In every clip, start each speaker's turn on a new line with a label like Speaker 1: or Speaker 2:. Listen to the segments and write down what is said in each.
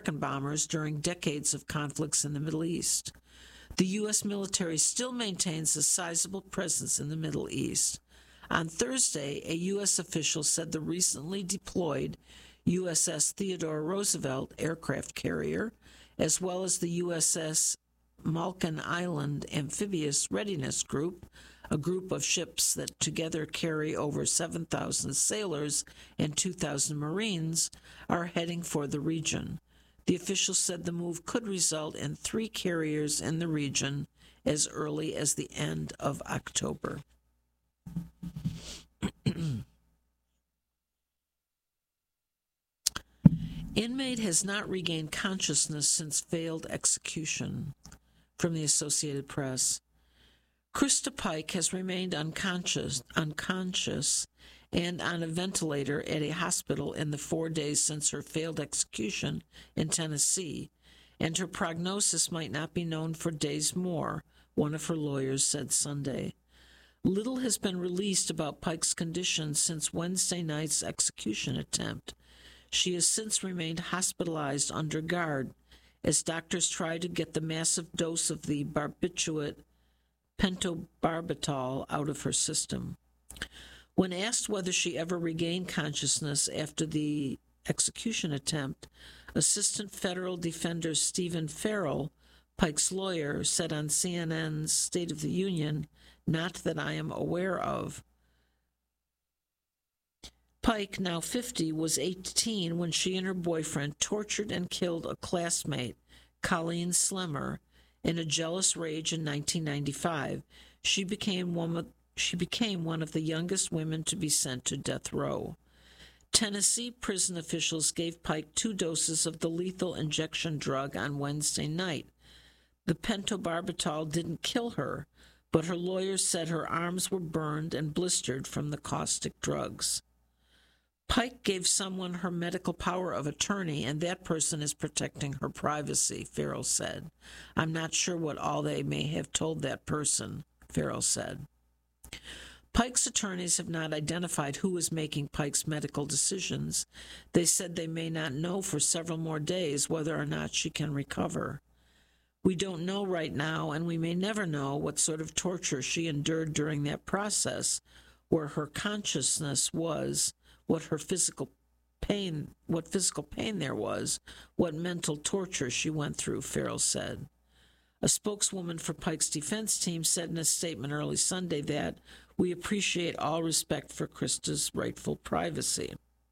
Speaker 1: American bombers during decades of conflicts in the Middle East. The U.S. military still maintains a sizable presence in the Middle East. On Thursday, a U.S. official said the recently deployed USS Theodore Roosevelt aircraft carrier, as well as the USS Malkin Island Amphibious Readiness Group, a group of ships that together carry over 7,000 sailors and 2,000 Marines, are heading for the region. The official said the move could result in 3 carriers in the region as early as the end of October. Inmate has not regained consciousness since failed execution. From the Associated Press. Krista Pike has remained unconscious and on a ventilator at a hospital in the 4 days since her failed execution in Tennessee, and her prognosis might not be known for days more, one of her lawyers said Sunday. Little has been released about Pike's condition since Wednesday night's execution attempt. She has since remained hospitalized under guard as doctors try to get the massive dose of the barbiturate pentobarbital out of her system. When asked whether she ever regained consciousness after the execution attempt, Assistant Federal Defender Stephen Farrell, Pike's lawyer, said on CNN's State of the Union, "Not that I am aware of." Pike, now 50, was 18 when she and her boyfriend tortured and killed a classmate, Colleen Slemmer, in a jealous rage in 1995. She became one of the youngest women to be sent to death row. Tennessee prison officials gave Pike 2 doses of the lethal injection drug on Wednesday night. The pentobarbital didn't kill her, but her lawyers said her arms were burned and blistered from the caustic drugs. Pike gave someone her medical power of attorney, and that person is protecting her privacy, Farrell said. I'm not sure what all they may have told that person, Farrell said. Pike's attorneys have not identified who is making Pike's medical decisions. They said they may not know for several more days whether or not she can recover. We don't know right now, and we may never know what sort of torture she endured during that process, where her consciousness was, what physical pain there was, what mental torture she went through, Farrell said. A spokeswoman for Pike's defense team said in a statement early Sunday that we appreciate all respect for Krista's rightful privacy.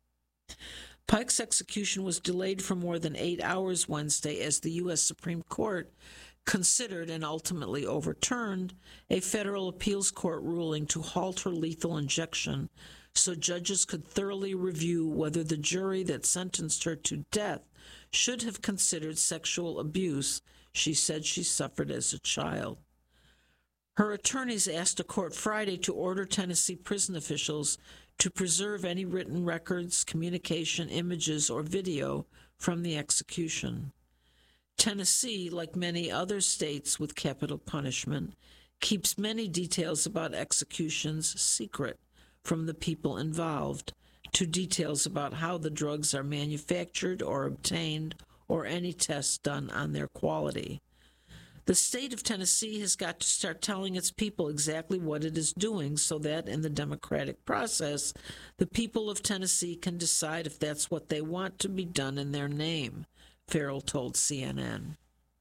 Speaker 1: Pike's execution was delayed for more than 8 hours Wednesday as the U.S. Supreme Court considered and ultimately overturned a federal appeals court ruling to halt her lethal injection so judges could thoroughly review whether the jury that sentenced her to death should have considered sexual abuse she said she suffered as a child. Her attorneys asked a court Friday to order Tennessee prison officials to preserve any written records, communication, images, or video from the execution. Tennessee, like many other states with capital punishment, keeps many details about executions secret from the people involved, to details about how the drugs are manufactured or obtained or any tests done on their quality. The state of Tennessee has got to start telling its people exactly what it is doing so that in the democratic process, the people of Tennessee can decide if that's what they want to be done in their name, Farrell told CNN.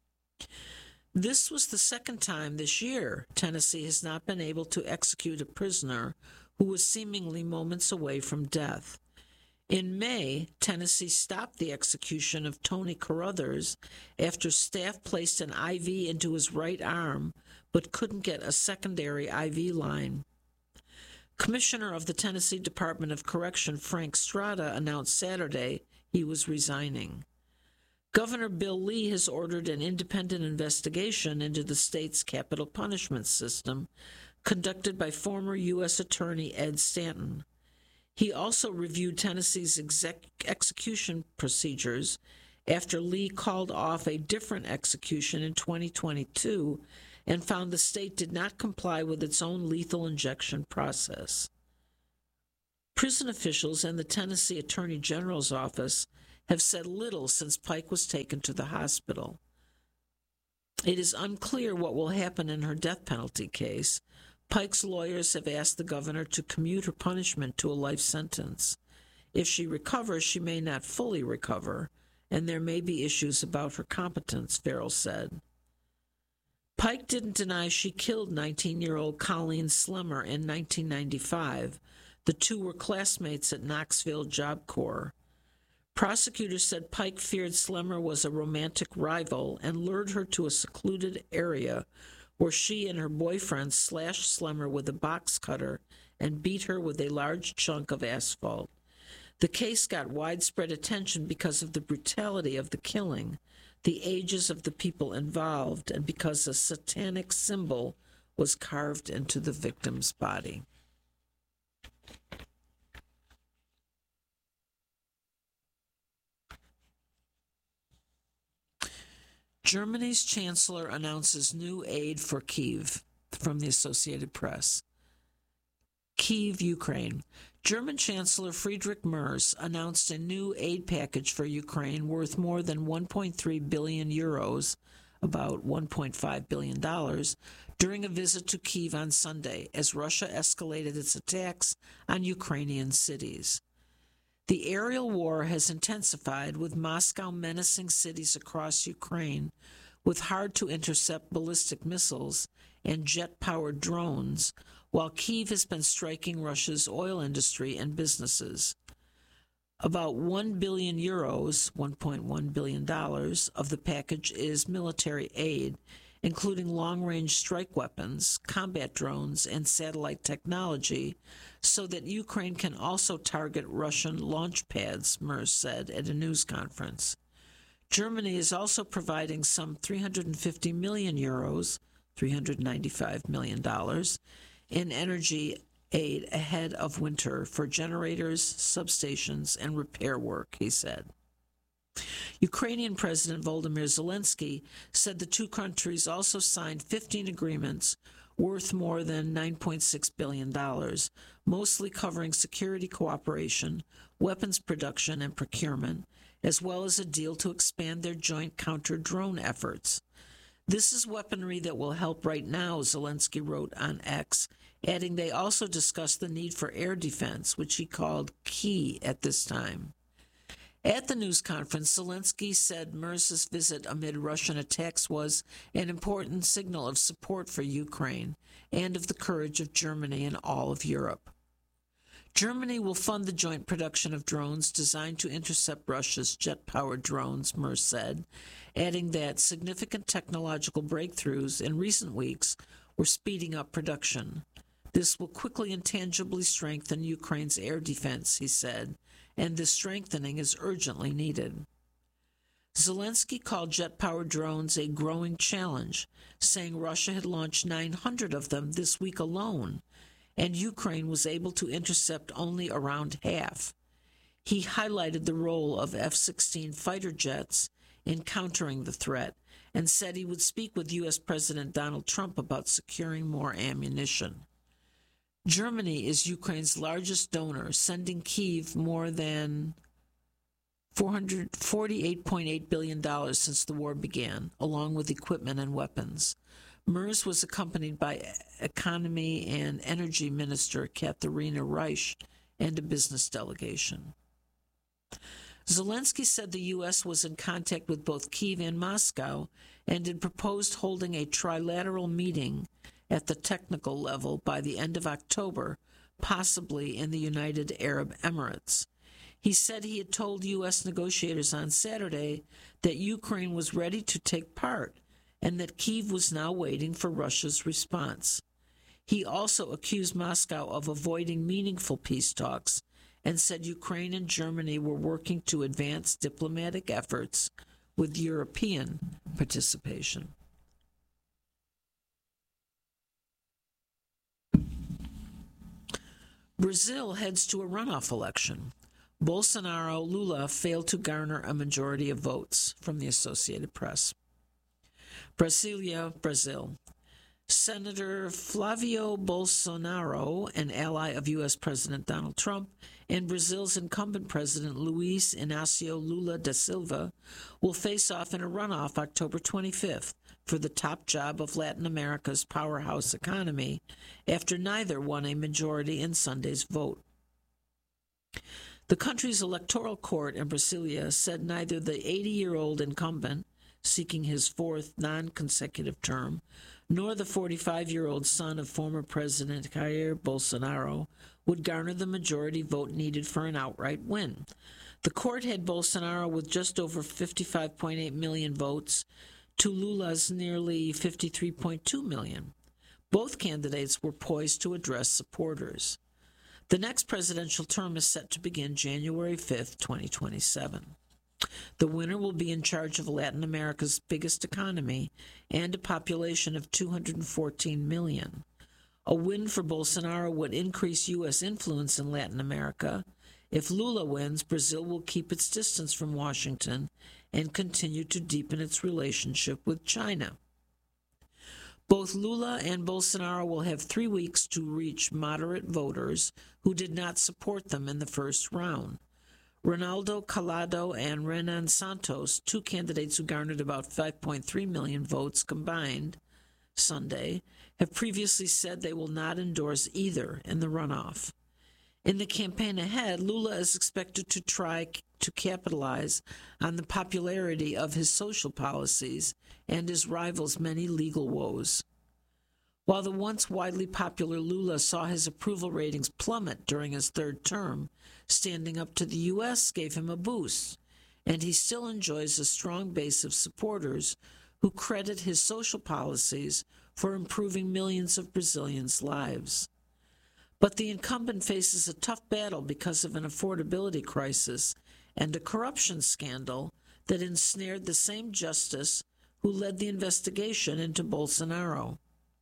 Speaker 1: This was the second time this year Tennessee has not been able to execute a prisoner who was seemingly moments away from death. In May, Tennessee stopped the execution of Tony Carruthers after staff placed an IV into his right arm but couldn't get a secondary IV line. Commissioner of the Tennessee Department of Correction Frank Strada announced Saturday he was resigning. Governor Bill Lee has ordered an independent investigation into the state's capital punishment system conducted by former U.S. Attorney Ed Stanton. He also reviewed Tennessee's execution procedures after Lee called off a different execution in 2022 and found the state did not comply with its own lethal injection process. Prison officials and the Tennessee Attorney General's office have said little since Pike was taken to the hospital. It is unclear what will happen in her death penalty case. Pike's lawyers have asked the governor to commute her punishment to a life sentence. If she recovers, she may not fully recover, and there may be issues about her competence, Farrell said. Pike didn't deny she killed 19-year-old Colleen Slemmer in 1995. The two were classmates at Knoxville Job Corps. Prosecutors said Pike feared Slemmer was a romantic rival and lured her to a secluded area where she and her boyfriend slashed Slemmer with a box cutter and beat her with a large chunk of asphalt. The case got widespread attention because of the brutality of the killing, the ages of the people involved, and because a satanic symbol was carved into the victim's body. Germany's chancellor announces new aid for Kyiv, from the Associated Press. Kyiv, Ukraine. German Chancellor Friedrich Merz announced a new aid package for Ukraine worth more than 1.3 billion euros, about $1.5 billion, during a visit to Kyiv on Sunday as Russia escalated its attacks on Ukrainian cities. The aerial war has intensified, with Moscow menacing cities across Ukraine with hard-to-intercept ballistic missiles and jet-powered drones, while Kyiv has been striking Russia's oil industry and businesses. About 1 billion euros, $1.1 billion, of the package is military aid, including long-range strike weapons, combat drones, and satellite technology, so that Ukraine can also target Russian launch pads, Merz said at a news conference. Germany is also providing some 350 million euros, $395 million, in energy aid ahead of winter for generators, substations, and repair work, he said. Ukrainian President Volodymyr Zelensky said the two countries also signed 15 agreements worth more than $9.6 billion, mostly covering security cooperation, weapons production and procurement, as well as a deal to expand their joint counter-drone efforts. This is weaponry that will help right now, Zelensky wrote on X, adding they also discussed the need for air defense, which he called key at this time. At the news conference, Zelensky said Merz's visit amid Russian attacks was an important signal of support for Ukraine and of the courage of Germany and all of Europe. Germany will fund the joint production of drones designed to intercept Russia's jet-powered drones, Merz said, adding that significant technological breakthroughs in recent weeks were speeding up production. This will quickly and tangibly strengthen Ukraine's air defense, he said, and this strengthening is urgently needed. Zelensky called jet-powered drones a growing challenge, saying Russia had launched 900 of them this week alone, and Ukraine was able to intercept only around half. He highlighted the role of F-16 fighter jets in countering the threat and said he would speak with U.S. President Donald Trump about securing more ammunition. Germany is Ukraine's largest donor, sending Kyiv more than $48.8 billion since the war began, along with equipment and weapons. Merz was accompanied by Economy and Energy Minister Katharina Reich and a business delegation. Zelensky said the U.S. was in contact with both Kyiv and Moscow and had proposed holding a trilateral meeting at the technical level by the end of October, possibly in the United Arab Emirates. He said he had told U.S. negotiators on Saturday that Ukraine was ready to take part and that Kyiv was now waiting for Russia's response. He also accused Moscow of avoiding meaningful peace talks and said Ukraine and Germany were working to advance diplomatic efforts with European participation. Brazil heads to a runoff election. Bolsonaro Lula failed to garner a majority of votes, from the Associated Press. Brasilia, Brazil. Senator Flavio Bolsonaro, an ally of U.S. President Donald Trump, and Brazil's incumbent president Luiz Inácio Lula da Silva will face off in a runoff October 25th for the top job of Latin America's powerhouse economy after neither won a majority in Sunday's vote. The country's electoral court in Brasilia said neither the 80-year-old incumbent, seeking his fourth non-consecutive term, nor the 45-year-old son of former President Jair Bolsonaro would garner the majority vote needed for an outright win. The court had Bolsonaro with just over 55.8 million votes to Lula's nearly 53.2 million. Both candidates were poised to address supporters. The next presidential term is set to begin January 5th, 2027. The winner will be in charge of Latin America's biggest economy and a population of 214 million. A win for Bolsonaro would increase U.S. influence in Latin America. If Lula wins, Brazil will keep its distance from Washington and continue to deepen its relationship with China. Both Lula and Bolsonaro will have 3 weeks to reach moderate voters who did not support them in the first round. Ronaldo Calado and Renan Santos, two candidates who garnered about 5.3 million votes combined Sunday, have previously said they will not endorse either in the runoff. In the campaign ahead, Lula is expected to try to capitalize on the popularity of his social policies and his rival's many legal woes. While the once widely popular Lula saw his approval ratings plummet during his third term, standing up to the U.S. gave him a boost, and he still enjoys a strong base of supporters who credit his social policies for improving millions of Brazilians' lives. But the incumbent faces a tough battle because of an affordability crisis and a corruption scandal that ensnared the same justice who led the investigation into Bolsonaro.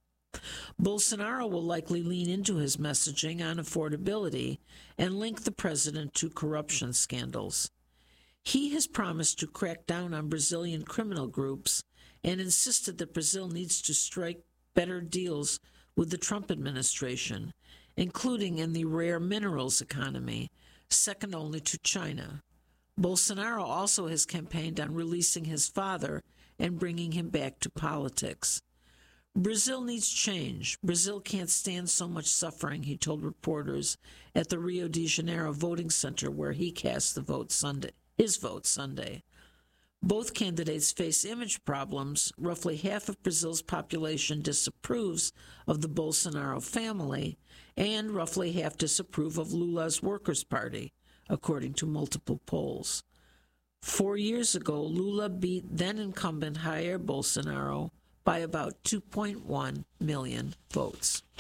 Speaker 1: Bolsonaro will likely lean into his messaging on affordability and link the president to corruption scandals. He has promised to crack down on Brazilian criminal groups and insisted that Brazil needs to strike better deals with the Trump administration, including in the rare minerals economy, second only to China. Bolsonaro also has campaigned on releasing his father and bringing him back to politics. Brazil needs change. Brazil can't stand so much suffering, he told reporters at the Rio de Janeiro voting center where he cast his vote Sunday. Both candidates face image problems. Roughly half of Brazil's population disapproves of the Bolsonaro family, and roughly half disapprove of Lula's Workers' Party, according to multiple polls. 4 years ago, Lula beat then-incumbent Jair Bolsonaro by about 2.1 million votes.